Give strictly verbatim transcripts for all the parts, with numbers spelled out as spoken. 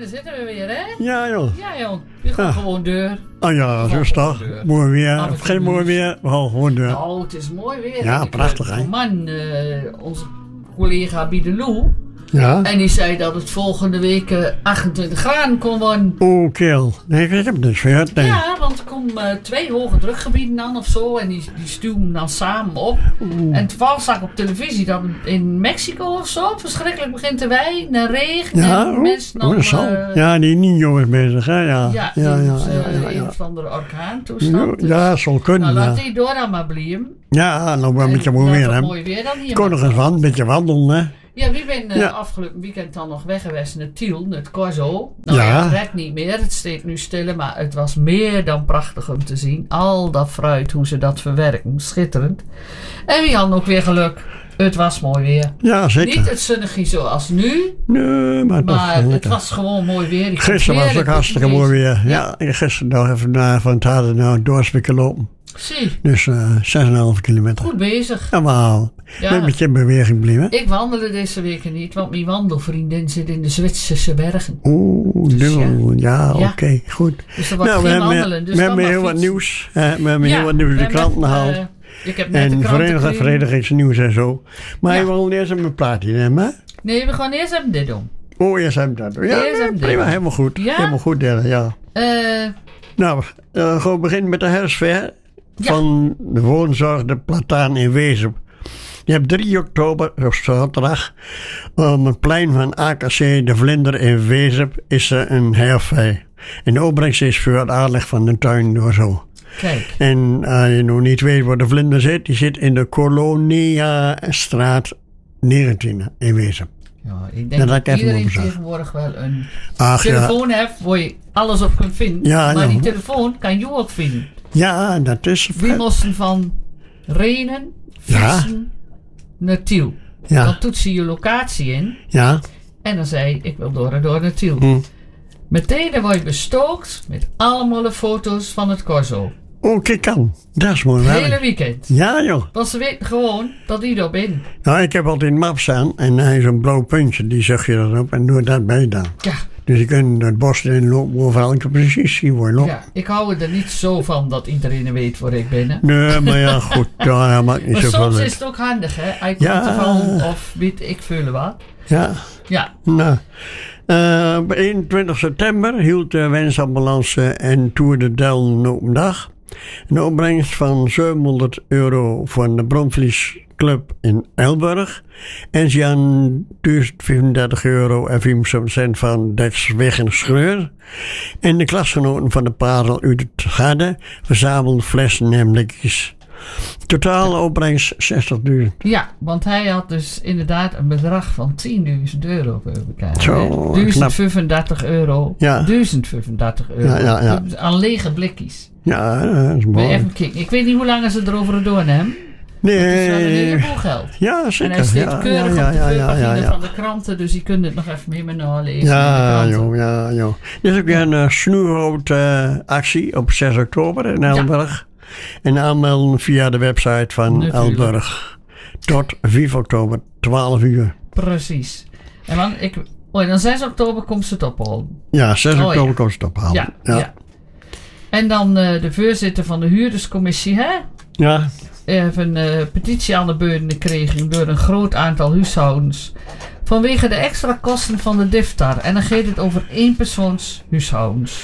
zitten we weer, hè? Ja, joh. Ja, joh. Je gaat Ja. gewoon deur. Oh ja, zo is dat. Mooi weer. Of geen mooi weer, we gaan gewoon deur. Oh, het is mooi weer. Ja, Ik, prachtig, uh, hè? Man, uh, onze collega Biedeloe. Ja. En die zei dat het volgende week uh, achtentwintig graden kon worden. Oh, keel. Nee, ik heb het dus gehoord. Nee. Ja, want er komen uh, twee hoge drukgebieden aan of zo. En die, die stuwen dan samen op. Oeh. En toevallig zag ik op televisie dat in Mexico of zo verschrikkelijk begint te wijnen en regen. Ja, en oh, mensen oh, dan, dat zal. uh, Ja, die Nino is bezig, hè? Ja, Ja, ja, ja. dus, uh, ja, ja, een ja. of andere orkaantoestand. Dus, Ja, zal kunnen, nou, laat ja. die door dan maar blijven. Ja, nog wel een En beetje mooi laat weer, het hè? mooi weer dan hier. Ik kon nog eens van, een beetje wandelen, hè? Ja, wie ben uh, Ja. afgelopen weekend dan nog weg geweest naar Tiel, naar het Corso. Nou, Ja. ja, het redt niet meer, het steekt nu stil, maar het was meer dan prachtig om te zien. Al dat fruit, hoe ze dat verwerken, schitterend. En wie had ook weer geluk, het was mooi weer. Ja, zeker. Niet het zonnige zoals nu, Nee, maar toch maar wel het lekker. was gewoon mooi weer. Ik Gisteren vond was het ook heerlijk hartstikke dat mooi het weer. Ja. Ja, ik heb gisteren nog even naar van het harde naar Doorspikken lopen. Zie, Dus uh, zes komma vijf kilometer. goed bezig. Jawel. Ja. Met een beetje in beweging blijven. Ik wandelde deze week niet, want mijn wandelvriendin zit in de Zwitserse bergen. Oeh, Dus dubbel. Ja, Ja. oké, goed. Dus er wordt Nou, we geen hebben, wandelen. Dus we dan hebben maar heel wat fietsen. nieuws. Hè? We hebben Ja, heel wat nieuws in de we hebben, kranten gehaald. eh, ik heb net de En krant verenigd, gekregen. verenigingsnieuws en zo. Maar Ja. je wil eerst even een plaatje nemen, hè? Nee, we gaan eerst even dit doen. Oh, eerst even dat doen. Ja, Eerst nee, even prima, dit. helemaal goed. Ja? Helemaal goed, ja. ja. Eh, Nou, uh, gewoon beginnen met de herfstfair Ja. van de woonzorg De Plataan in Wezep. Je hebt drie oktober, op zaterdag, op het plein van A K C De Vlinder in Wezep is er een herfstfair. En de opbrengst is voor het aanleg van de tuin door zo. kijk. En als je nog niet weet waar de vlinder zit, die zit in de Colonia-straat negentien in Wezep. Ja, ik Dat denk had dat ik even iedereen moeten zeggen. tegenwoordig wel een Ach ja, telefoon heeft waar je alles op kunt vinden. Ja, maar ja. die telefoon kan je ook vinden. ja, dat is... We moesten van Renen Ja. fietsen naar Tiel. Ja, Dan toets je je locatie in. ja. En dan zei je, ik wil door en door naar Tiel. Hm. Meteen dan word je bestookt met allemaal de foto's van het Corso. Oh, kijk aan. Dat is mooi Het werk. hele weekend. Ja, joh. Want ze weten gewoon dat die erop in. Nou, ik heb altijd een map staan en hij is een blauw puntje. Die zeg je erop en doe dat bij dan. Ja, Dus je kunt het bos in lopen overal. Ik kan precies zien waar je loopt. ja, ik hou er niet zo van dat iedereen weet waar ik ben. Hè. Nee, maar ja, goed. Ja, dat maakt niet Maar zoveel soms uit. is het ook handig, hè? Hij komt Ja. ervan of weet ik veel wat. Ja, Ja, nou. Eh, op eenentwintig september hield de Wensambulance en Tour de Del een open dag. Een opbrengst van zevenhonderd euro voor de Bromvliesclub in Elburg. En ze hadden duizend vijfendertig euro en vijfenzeventig cent van Dutch Weg en Schreur. En de klasgenoten van de Parel uit het Garde verzamelden flessen en blikjes. Totale opbrengst zestigduizend. ja, want hij had dus inderdaad een bedrag van tienduizend euro voor elkaar. Zo, hè. duizend knap. vijfendertig euro. Ja. duizend vijfendertig euro. Ja, ja, ja. Dus aan lege blikjes. Ja, dat is Wil je mooi. even kijken. Ik weet niet hoe lang ze erover doen hebben. Het is wel een Nee, heleboel geld. ja, En zeker. hij staat ja, keurig ja, op de ja, ja, voorpagina ja, ja. van de kranten, dus je kunt het nog even mee met nalezen. Ja, in de kranten. joh, ja, joh. Er is ook weer een uh, snoerhout uh, actie op zes oktober in Elburg. En aanmelden via de website van Natuurlijk. Elburg. Tot vijf oktober, twaalf uur. Precies. En dan, ik, oh, en dan zes oktober komt ze het ophalen. Ja, zes Oh, oktober ja. komt het ophalen. Ja, Ja, ja. En dan uh, de voorzitter van de huurderscommissie, hè? ja. Heeft een uh, petitie aan de beurt gekregen door een groot aantal huishoudens. Vanwege de extra kosten van de diftar. En dan gaat het over éénpersoons huishoudens.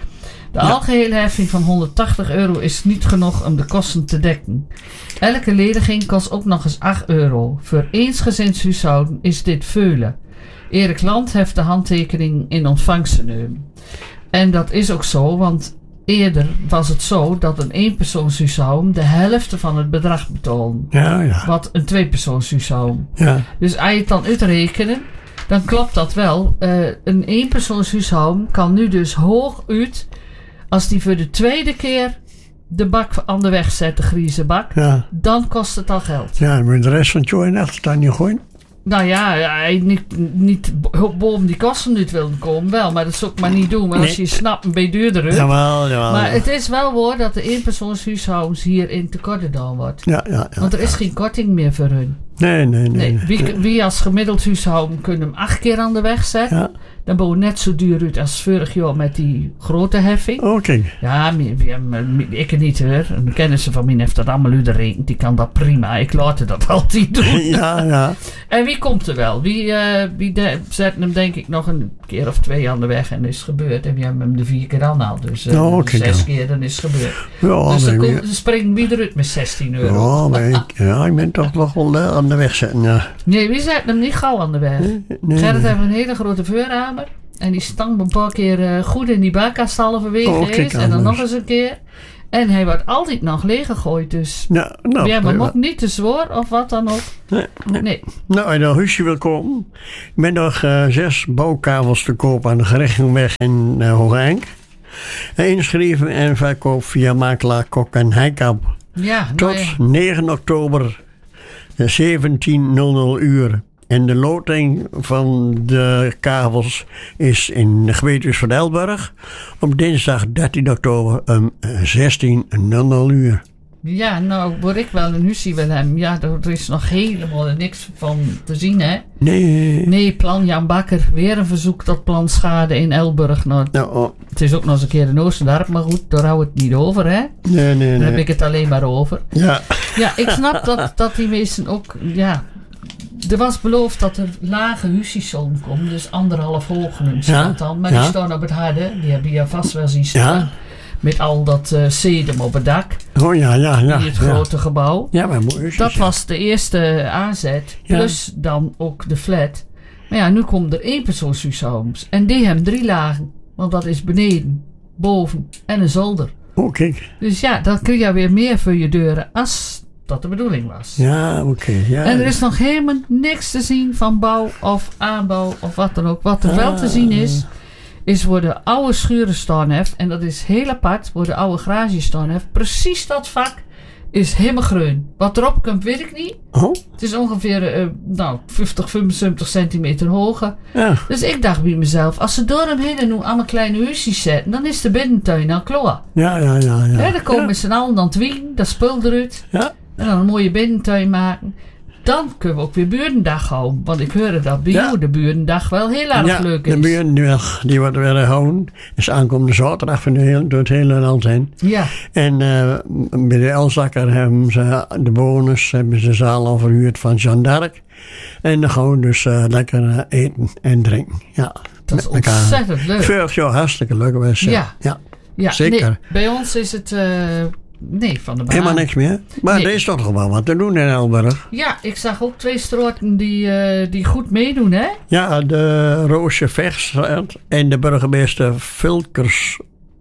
De Ja. algehele heffing van honderdtachtig euro is niet genoeg om de kosten te dekken. Elke lediging kost ook nog eens acht euro. Voor eensgezinshuishouden is dit veulen. Erik Land heeft de handtekening in ontvangst genomen. En dat is ook zo, want eerder was het zo dat een eenpersoonshuishouden de helft van het bedrag betaalde. Ja, ja. Wat een tweepersoonshuishouden. Ja, Dus als je het dan uitrekenen, dan klopt dat wel. Uh, een eenpersoonshuishouden kan nu dus hooguit, als die voor de tweede keer de bak aan de weg zet, de grieze bak, ja. dan kost het al geld. Ja, maar de rest van het jaar in achtertuin niet gooien. Nou ja, hij niet, niet bo- boven die kosten niet willen komen, wel, maar dat zou ik maar niet doen. Maar als je snapt, een beetje duurder. Hè? Jawel, jawel. Maar ja. het is wel waar dat de eenpersoonshuishoudens hierin tekort gedaan wordt. Ja, ja, ja. Want er is geen korting meer voor hun. Nee, nee, nee. nee. Wie, nee. wie als gemiddeld huishouden kunnen hem acht keer aan de weg zetten. Ja. Dan bouw net zo duur uit als vorig jaar met die grote heffing. Oké. Okay. Ja, mi, mi, mi, ik niet hoor. Een kennis van mij heeft dat allemaal uitgerekend. Die kan dat prima. Ik laat dat altijd doen. Ja, ja. En wie komt er wel? Wie, uh, wie de, zet hem denk ik nog een keer of twee aan de weg en is het gebeurd. En we hebben hem de vier keer aanhaald. Dus uh, oh, okay, zes ja. keer dan is het gebeurd. Ja, dus dan komt, ze springen wie eruit met zestien euro. Ja, maar ik, ja, ik ben toch nog wel uh, aan de weg zetten. Ja. Nee, wie zet hem niet gauw aan de weg? Nee, nee, Gerrit nee. heeft een hele grote vuurhamer. En die stamp een paar keer uh, goed in die bakkast halverwege oh, is. En dan nog eens een keer. En hij wordt altijd nog leeggegooid. Dus ja, nou, ja, maar moet niet te zwaar of wat dan ook. Nee, nee. nee. Nou, als je naar huisje wil komen. Ik ben nog uh, zes bouwkavels te koop aan de Gerechtingweg in uh, Hooghenk. Inschrijven en verkoop via makelaar Kok en Heikamp. Ja, tot nou ja. negen oktober zeventien nul uur. En de loting van de kavels is in de gemeente van Elburg op dinsdag dertien oktober om zestien nul uur. Ja, nou word ik wel een huisje wil hebben. Ja, er is nog helemaal niks van te zien, hè? Nee. Nee, plan Jan Bakker. Weer een verzoek tot planschade in Elburg. Nou, nou oh. Het is ook nog eens een keer in Oosterdorp, maar goed, daar hou ik het niet over, hè? Nee, nee, nee. Daar heb ik het alleen maar over. Ja. Ja, ik snap dat, dat die mensen ook, ja... Er was beloofd dat er lage huisjes zullen komen, dus anderhalf hoog genoemd ja, dan. Maar ja. die staan op het harde, die hebben je vast wel zien staan. Ja. Met al dat uh, sedum op het dak. Oh ja, ja, ja. In het ja. grote gebouw. Ja, maar mooi huisjes, dat ja. was de eerste aanzet. Ja. Plus dan ook de flat. Maar ja, nu komt er één persoonshuishoudens. En die hebben drie lagen. Want dat is beneden, boven en een zolder. Oh, kijk. Dus ja, dan kun je weer meer voor je deuren als... dat de bedoeling was. Ja, oké. Okay, ja. En er is nog helemaal niks te zien van bouw of aanbouw of wat dan ook. Wat er ah. wel te zien is, is waar de oude schuren staan heeft. En dat is heel apart, waar de oude garage staan heeft. Precies dat vak is helemaal groen. Wat erop komt, weet ik niet. Oh? Het is ongeveer uh, nou, vijftig, vijfenzeventig centimeter hoog. Ja. Dus ik dacht bij mezelf, als ze door hem heen en nu allemaal kleine huisjes zetten, dan is de binnentuin al klaar. Ja, ja, ja. ja. ja dan komen ja. ze allen dan twien, dat spul eruit. Ja. En dan een mooie binnentuin maken. Dan kunnen we ook weer burendag houden. Want ik hoorde dat bij ja. jou de burendag wel heel erg ja, leuk is. Ja, de burendag die wordt weer gehouden. Dus aankomende zaterdag van de hele, door het hele land heen. Ja. En uh, bij de Elzakker hebben ze de bewoners hebben ze zaal al verhuurd van Jeanne d'Arc. En dan gaan we dus uh, lekker uh, eten en drinken. Ja, dat is ontzettend leuk. Vorig jaar hartstikke leuk geweest. Ja. ja. ja. Zeker. Nee, bij ons is het... Uh, Nee, van de baan. Helemaal niks meer. Maar nee. Er is toch nog wel wat te doen in Elburg. Ja, ik zag ook twee straten die, uh, die goed meedoen, hè? Ja, de Roosje Vechtstraat en de burgemeester Vilkers.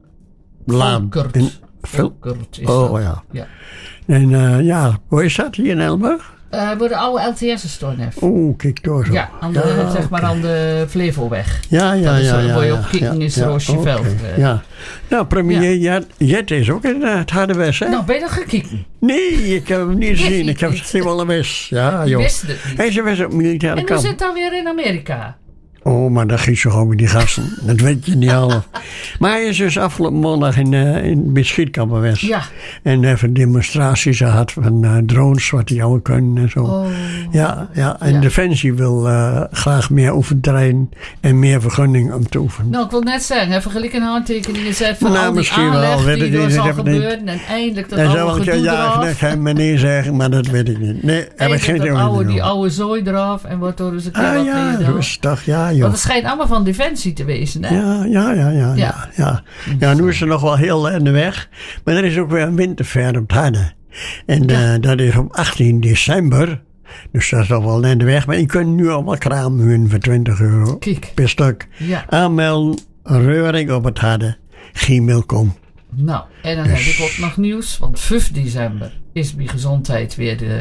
Vilkert. Vilkert is oh dat. ja. ja. En uh, ja, hoe is dat hier in Elburg? Uh, waar de oude L T S'en staan heeft. Oeh, kijk door zo. Ja, aan de, ja, zeg maar okay. aan de Flevoweg. Ja, ja, dat is, ja. ja waar je ja, op kijken ja, is ja, Roosjeveld. Okay, uh. ja. Nou, premier ja. Jet is ook in het Harderwest, hè? Nou, ben je nog gekeken? Nee, ik heb hem niet gezien. Ik heb het helemaal mis. Ja, joh. Wist het niet. Hij is op militaire kamp. En hoe zit dan weer in Amerika? Oh, maar dat giet zo gewoon met die gasten. Dat weet je niet al. Maar hij is dus afgelopen maandag in, uh, in het schietkamp geweest. Ja. En even demonstraties gehad van uh, drones, wat die oude kunnen en zo. Oh. Ja, ja, en ja. Defensie wil uh, graag meer oefenterrein en meer vergunning om te oefenen. Nou, ik wil net zeggen, even gelijk een handtekening gezet van nou, al die aanleg wel, die door zal gebeuren. En eindelijk dat oude gedoe eraf. Ja, dat ga ik me niet zeggen, maar dat weet ik niet. Nee, heb ik geen dat oude, die oude zooi eraf en wordt door eens een keer ah, wat ja, meer rustig, ja, joh. Want het schijnt allemaal van Defensie te wezen, hè? Ja, ja, ja, ja. ja, ja. ja. ja nu is er nog wel heel in de weg. Maar er is ook weer een winterfair op het Harde. En ja. uh, dat is op achttien december. Dus dat is nog wel in de weg. Maar je kunt nu allemaal kraam huren voor twintig euro Kijk. per stuk. Ja. Aanmelden, Reuring op het Harde, gmail punt com. Nou, en dan dus. heb ik ook nog nieuws. Want vijf december is bij Gezondheid weer de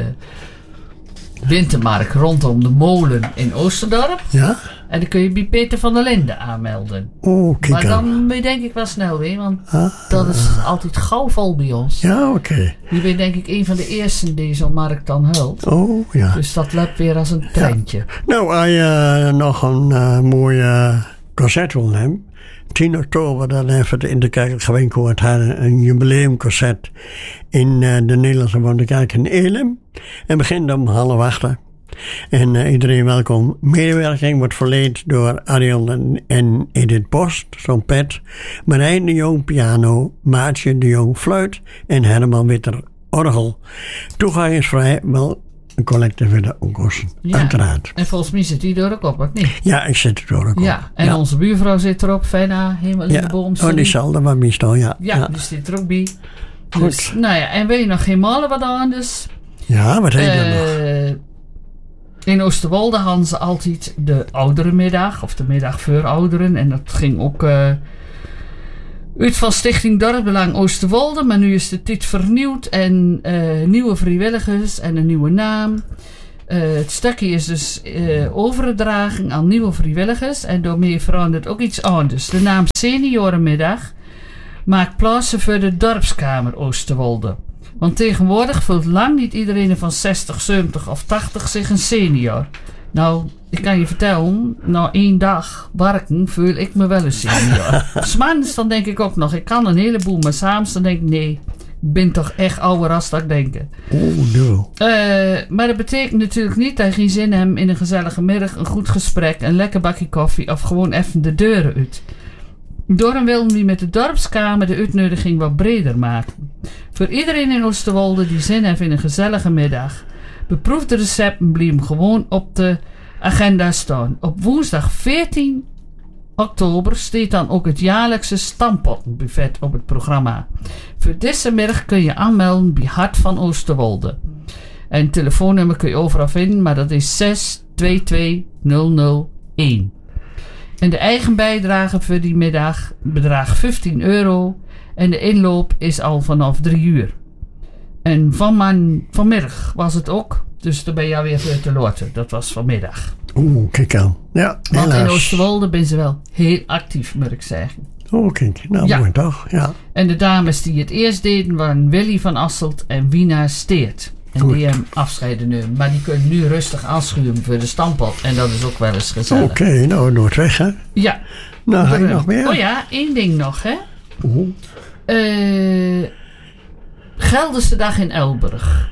wintermarkt rondom de molen in Oosterdorp. Ja. En dan kun je bij Peter van der Linden aanmelden. Oh, kijk. Maar dan ben je denk ik wel snel weer, want ah, dat is ah. altijd gauw vol bij ons. Ja, oké. Okay. Je bent denk ik een van de eersten die zo'n markt dan hult. Oh, ja. Dus dat loopt weer als een treintje. Ja. Nou, als je uh, nog een uh, mooie concert wil nemen. tien oktober, dan heeft in de Kerkelijk Gemeentekoor een jubileumconcert in uh, de Nederlandse Wonderkerk in Elim. En begint om half acht. En uh, iedereen welkom. Medewerking wordt verleend door Arjan en, en Edith Post, trompet, Marijn de Jong piano, Maartje de Jong fluit en Herman Witter orgel. Toegang is vrij, wel een collecte voor de onkosten, ja. Uiteraard. En volgens mij zit die er ook op, of niet? Ja, ik zit er ook op. Ja, en ja. Onze buurvrouw zit erop, Fenna, helemaal ja. in de boom. Oh, die zal er maar meestal, ja. Ja, ja, die zit er ook bij. Goed. Dus, nou ja, en weet je nog geen malen wat anders? Ja, wat heet uh, dat nog? In Oosterwolde hadden ze altijd de ouderenmiddag, of de middag voor ouderen. En dat ging ook uh, uit van Stichting Dorpsbelang Oosterwolde. Maar nu is de tijd vernieuwd en uh, nieuwe vrijwilligers en een nieuwe naam. Uh, het stukje is dus uh, overgedragen aan nieuwe vrijwilligers. En daarmee verandert ook iets anders. De naam Seniorenmiddag maakt plaatsen voor de Dorpskamer Oosterwolde. Want tegenwoordig voelt lang niet iedereen van zestig, zeventig of tachtig zich een senior. Nou, ik kan je vertellen, na één dag werken voel ik me wel een senior. 'Smans dan denk ik ook nog, ik kan een heleboel, maar s'avonds dan denk ik, nee, ik ben toch echt ouder als dat ik denk. Oh, no. Uh, maar dat betekent natuurlijk niet dat je geen zin hebt in een gezellige middag, een goed gesprek, een lekker bakje koffie of gewoon even de deuren uit. Daarom wilden we met de dorpskamer de uitnodiging wat breder maken. Voor iedereen in Oosterwolde die zin heeft in een gezellige middag. Beproefde recepten blijven gewoon op de agenda staan. Op woensdag veertien oktober staat dan ook het jaarlijkse stampottenbuffet op het programma. Voor deze middag kun je aanmelden bij Hart van Oosterwolde. En het telefoonnummer kun je overal vinden, maar dat is zes twee twee nul nul één. En de eigen bijdrage voor die middag bedraagt vijftien euro. En de inloop is al vanaf drie uur. En van mijn, vanmiddag was het ook. Dus daar ben je alweer voor te loten. Dat was vanmiddag. Oeh, kijk aan. Ja, Want helaas. in Oosterwolde ben ze wel heel actief, moet ik zeggen. Oh, kijk. Nou, ja. Mooi toch? Ja. En de dames die het eerst deden waren Willy van Asselt en Wina Steert. En Goed. die hem afscheiden nu. Maar die kunnen nu rustig aanschuiven voor de stampot. En dat is ook wel eens gezellig. Oké, okay, nou, Noordweg, hè? Ja. Nou, ga je nog meer? Oh ja, één ding nog, hè? Oeh. Uh, Gelderse Dag in Elburg.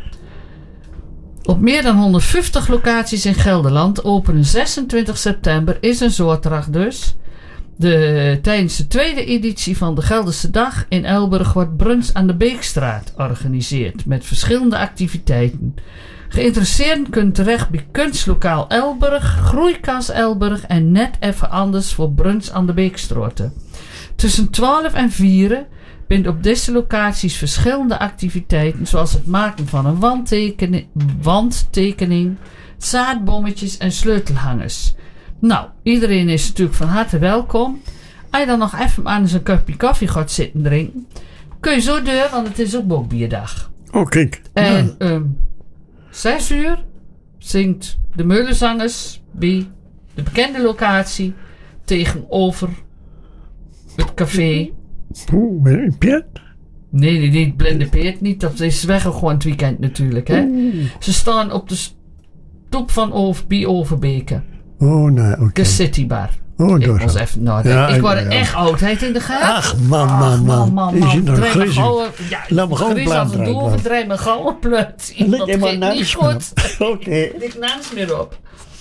Op meer dan honderdvijftig locaties in Gelderland openen zesentwintig september is een zaterdag dus. De, tijdens de tweede editie van de Gelderse Dag in Elburg wordt brunch aan de Beekstraat georganiseerd met verschillende activiteiten. Geïnteresseerden kunnen terecht bij Kunstlokaal Elburg, Groeikas Elburg en Net Even Anders voor brunch aan de Beekstraat. Tussen twaalf en vier vindt op deze locaties verschillende activiteiten zoals het maken van een wandtekening, wandtekening zaadbommetjes en sleutelhangers. Nou, iedereen is natuurlijk van harte welkom. Als je dan nog even aan zijn kopje koffie gaat zitten drinken, kun je zo deur, want het is ook bokbierdag. Oh, kijk. En ja. um, zes uur zingt de Meulenzangers bij de bekende locatie tegenover het café. Oeh, Piet? Nee, nee, niet Blinde Peert niet. Dat is weggegaan het weekend natuurlijk, hè. Oeh. Ze staan op de stoep van Over, bij Overbeke. Oh, nou, oké. De Citybar. Oh, ik door was zo. even nou, Ja, ik word ja, ja. echt oudheid in de gaten. Ach, man, man, man. man, Je man. ziet nog Draai me griezelig. gauw- Ja, Laat me gewoon griezelig als een blijven doven, draaien. draai me gauw een plut. Lik Dat helemaal gaat naar niet de goed. Oké. Ik naast meer op.